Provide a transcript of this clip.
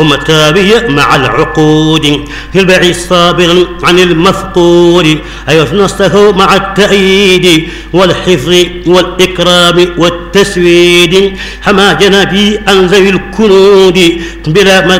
متابية مع العقود في البيع صابرا عن المفقود أيصنصه مع التأييد والحفظ والإكرام والتسويد حما جنبي عن ذوي الكنود بلا